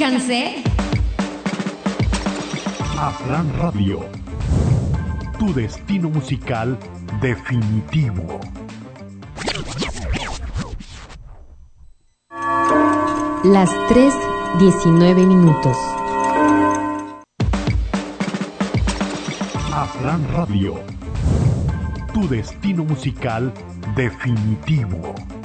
cansé. Afran Radio, tu destino musical definitivo. Las 3:19. Afran Radio, tu destino musical definitivo.